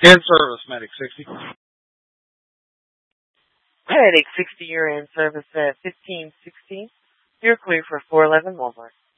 In service, Medic 60. Medic 60, you're in service at 1516. You're clear for 411 Walmart.